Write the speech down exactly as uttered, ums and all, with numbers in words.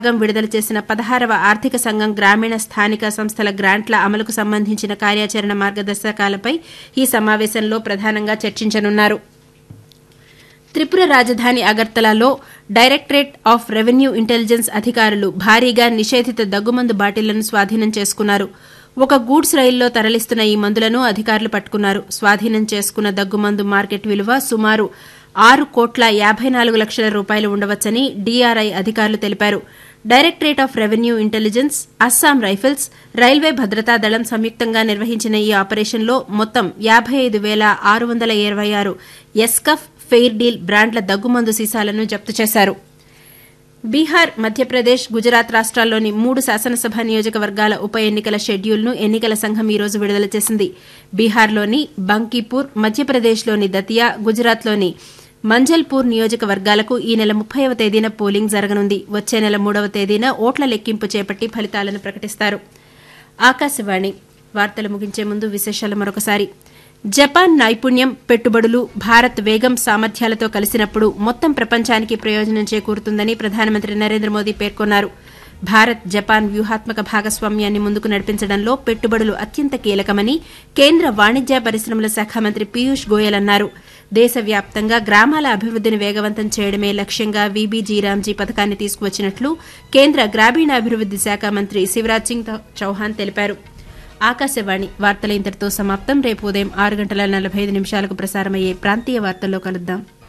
విడుదల చేసిన పదహారవ ఆర్థిక సంఘం గ్రామీణ స్థానిక సంస్థల గ్రాంట్ల అమలుకు సంబంధించిన కార్యాచరణ మార్గదర్శకాలపై ఈ సమావేశంలో ప్రధానంగా చర్చించనున్నారు. త్రిపుర రాజధాని అగర్తలాలో డైరెక్టరేట్ ఆఫ్ రెవెన్యూ ఇంటెలిజెన్స్ అధికారులు భారీగా నిషేధిత దగ్గుమందు బాటిళ్లను స్వాధీనం చేసుకున్నారు. ఒక గూడ్స్ రైల్లో తరలిస్తున్న ఈ మందులను అధికారులు పట్టుకున్నారు. స్వాధీనం చేసుకున్న దగ్గుమందు మార్కెట్ విలువ సుమారు ఆరు కోట్ల యాబై నాలుగు లక్షల రూపాయలు ఉండవచ్చని డీఆర్ఐ అధికారులు తెలిపారు. Directorate of revenue intelligence, Assam rifles, railway భద్రతా దళం సంయుక్తంగా నిర్వహించిన ఈ ఆపరేషన్లో మొత్తం యాబై ఐదు పేల ఆరు వందల ఇరవై ఆరు ఎస్కఫ్, ఫెయిర్ డీల్ బ్రాండ్ల దగ్గుమందు సీసాలను జప్తు చేశారు. బీహార్, మధ్యప్రదేశ్, గుజరాత్ రాష్ట్రాల్లోని మూడు శాసనసభ నియోజకవర్గాల ఉప ఎన్నికల షెడ్యూల్ను ఎన్నికల సంఘం ఈ రోజు విడుదల చేసింది. బీహార్లోని బంకీపూర్, మధ్యప్రదేశ్లోని దతియా, గుజరాత్లోని మంజల్పూర్ నియోజకవర్గాలకు ఈ నెల ముప్పైవ తేదీన పోలింగ్ జరగనుంది. వచ్చే నెల మూడవ తేదీన ఓట్ల లెక్కింపు చేపట్టి ఫలితాలను ప్రకటిస్తారు. ఆకాశవాణి వార్తలు ముగించే ముందు విశేషాలు మరొకసారి. జపాన్ నైపుణ్యం, పెట్టుబడులు భారత్ వేగం సామర్థ్యాలతో కలిసినప్పుడు మొత్తం ప్రపంచానికి ప్రయోజనం చేకూరుతుందని ప్రధానమంత్రి నరేంద్ర మోదీ పేర్కొన్నారు. భారత్ జపాన్ వ్యూహాత్మక భాగస్వామ్యాన్ని ముందుకు నడిపించడంలో పెట్టుబడులు అత్యంత కీలకమని కేంద్ర వాణిజ్య పరిశ్రమల శాఖ మంత్రి పీయూష్ గోయల్ అన్నారు. దేశవ్యాప్తంగా గ్రామాల అభివృద్దిని వేగవంతం చేయడమే లక్ష్యంగా వీబీజీ రామ్జీ పథకాన్ని తీసుకువచ్చినట్లు కేంద్ర గ్రామీణాభివృద్ది శాఖ మంత్రి శివరాజ్ సింగ్ చౌహాన్ తెలిపారు. ఆకాశవాణి వార్తలు ఇంతటితో సమాప్తం. రేపు ఉదయం ఆరు గంటల నలభై ఐదు నిమిషాలకు ప్రసారమయ్యే ప్రాంతీయ వార్తల్లో కలుద్దాం.